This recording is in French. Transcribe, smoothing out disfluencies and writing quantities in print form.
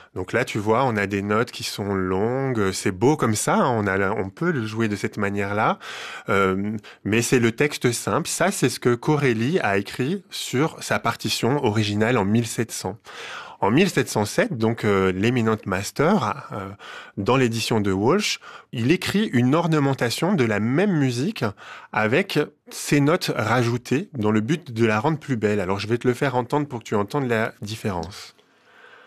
Donc là, tu vois, on a des notes qui sont longues, c'est beau comme ça, hein, on peut le jouer de cette manière-là, mais c'est le texte simple. Ça, c'est ce que Corelli a écrit sur sa partition originale en 1700. En 1707, donc l'Eminent Master, dans l'édition de Walsh, il écrit une ornementation de la même musique avec ces notes rajoutées dans le but de la rendre plus belle. Alors je vais te le faire entendre pour que tu entendes la différence.